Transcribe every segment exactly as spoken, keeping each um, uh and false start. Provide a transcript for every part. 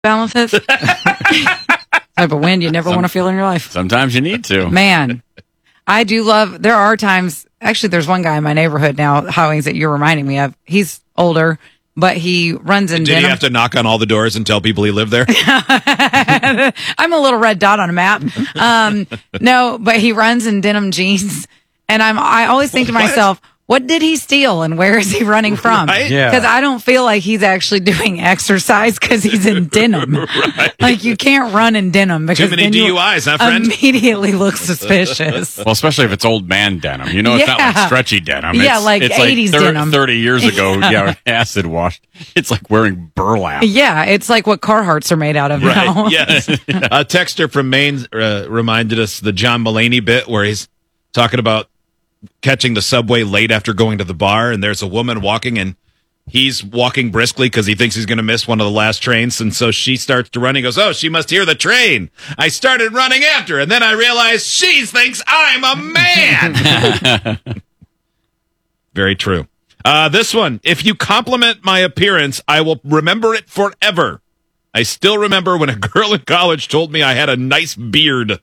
balance is. Type of wind you never Some- want to feel in your life. Sometimes you need to. Man, I do love, there are times, actually, there's one guy in my neighborhood now, Howings, that you're reminding me of. He's older, but he runs in Did denim. he have to knock on all the doors and tell people he lived there? I'm a little red dot on a map. Um, no, but he runs in denim jeans. And I'm, I always think to What? myself, what did he steal and where is he running from? Right? Yeah. Because I don't feel like he's actually doing exercise because he's in denim. Right. Like you can't run in denim because Too many then you D U Is, huh, friend? immediately look suspicious. Well, especially if it's old man denim. You know, it's not Yeah. like stretchy denim. Yeah, it's, like it's eighties like thir- denim. thirty years ago, yeah, acid washed. It's like wearing burlap. Yeah, it's like what Carhartts are made out of now. Right. Yes. A texter from Maine uh, reminded us the John Mulaney bit where he's talking about catching the subway late after going to the bar, and there's a woman walking, and he's walking briskly because he thinks he's going to miss one of the last trains, and so she starts to run. He goes, "Oh, she must hear the train." I started running after, and then I realized she thinks I'm a man. Very true. Uh, this one, if you compliment my appearance, I will remember it forever. I still remember when a girl in college told me I had a nice beard.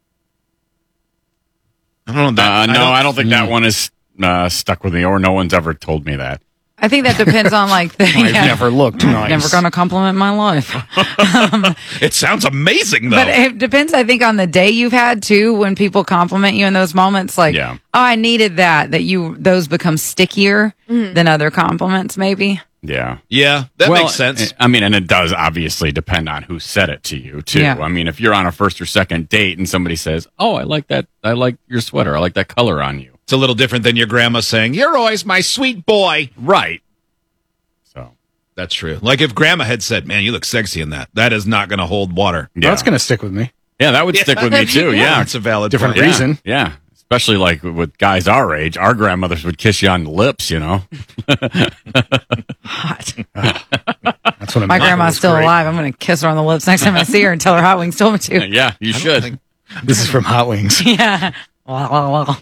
I don't know that. Uh, no, I don't, think that one is uh, stuck with me, or no one's ever told me that. I think that depends on like the. I've yeah. never looked nice. Never going to compliment my life. It sounds amazing, though. But it depends, I think, on the day you've had too. When people compliment you in those moments, like, Yeah. "Oh, I needed that." That you those become stickier than other compliments, maybe. Yeah. yeah, that Well, makes sense. I mean, and it does obviously depend on who said it to you, too. Yeah. I mean, if you're on a first or second date and somebody says, "Oh, I like that. I like your sweater. I like that color on you." It's a little different than your grandma saying, "You're always my sweet boy." Right. So, That's true. Like if grandma had said, "Man, you look sexy in that," that is not going to hold water. yeah. That's going to stick with me. yeah, that would stick with me, too. Yeah. That's a valid Different point. reason. Yeah. Especially like with guys our age, our grandmothers would kiss you on the lips, you know? Hot. That's what I'm My grandma's still alive. I'm going to kiss her on the lips next time I see her and tell her Hot Wings told me to. Yeah, you should. think- This is from Hot Wings. Yeah. Well, well,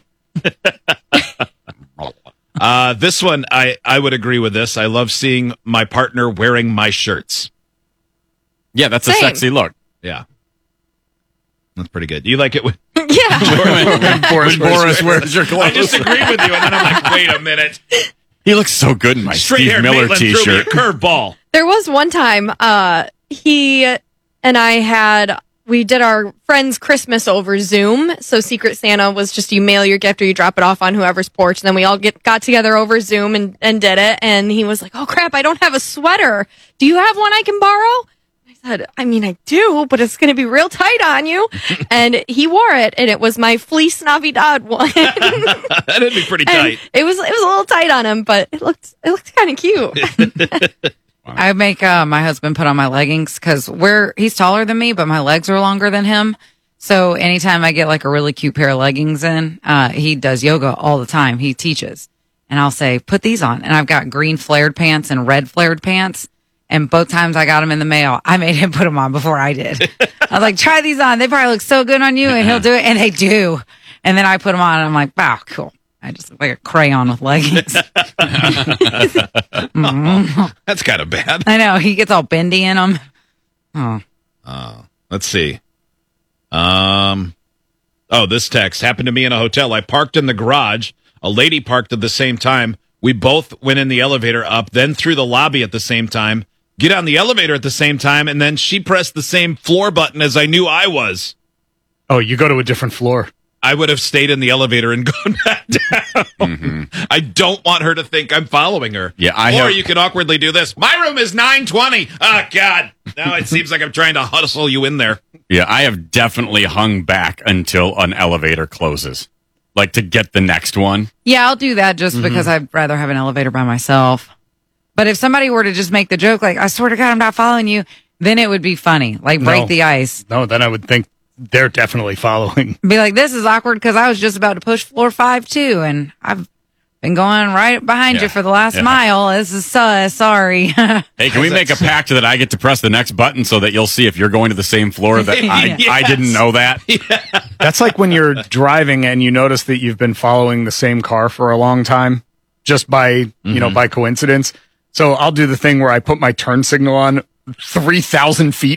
well. Uh, this one, I, I would agree with this. I love seeing my partner wearing my shirts. Yeah, that's a Same. sexy look. Yeah. That's pretty good. You like it when Yeah. Boris, Boris wears your clothes. I just agree with you, and then I'm like, wait a minute. He looks so good in my Straight Steve hair Miller Maitland threw me a t-shirt. curveball. There was one time uh, he and I had, we did our friend's Christmas over Zoom. So Secret Santa was just you mail your gift or you drop it off on whoever's porch. And then we all get got together over Zoom and, and did it. And he was like, "Oh, crap, I don't have a sweater. Do you have one I can borrow?" I said, "I mean, I do, but it's going to be real tight on you." And he wore it, and it was my fleece Navidad one. That'd be pretty And tight. it was it was a little tight on him, but it looked it looked kind of cute. I make uh, my husband put on my leggings because we're he's taller than me, but my legs are longer than him. So anytime I get like a really cute pair of leggings in, uh, he does yoga all the time. He teaches, and I'll say, "Put these on." And I've got green flared pants and red flared pants. And both times I got them in the mail, I made him put them on before I did. I was like, "Try these on. They probably look so good on you." And he'll do it, and they do. And then I put them on, and I'm like, "Wow, cool." I just look like a crayon with leggings. Mm. That's kind of bad. I know. He gets all bendy in them. Oh. Uh, let's see. Um. Oh, this text happened to me in a hotel. I parked in the garage. A lady parked at the same time. We both went in the elevator up, then through the lobby at the same time. Get on the elevator at the same time, and then she pressed the same floor button as I knew I was. Oh, you go to a different floor. I would have stayed in the elevator and gone back down. Mm-hmm. I don't want her to think I'm following her. Yeah, I or have- you can awkwardly do this. My room is nine twenty. Oh, God. Now it seems like I'm trying to hustle you in there. Yeah, I have definitely hung back until an elevator closes. Like to get the next one. Yeah, I'll do that just Mm-hmm. because I'd rather have an elevator by myself. But if somebody were to just make the joke, like, "I swear to God, I'm not following you," then it would be funny. Like, break No. the ice. No, then I would think they're definitely following. Be like, "This is awkward because I was just about to push floor five, too. And I've been going right behind Yeah. you for the last Yeah. mile. This is so sorry." Hey, can we make a pact that I get to press the next button so that you'll see if you're going to the same floor that I, Yes. I didn't know that? That's like when you're driving and you notice that you've been following the same car for a long time just by, you know, by coincidence. So I'll do the thing where I put my turn signal on three thousand feet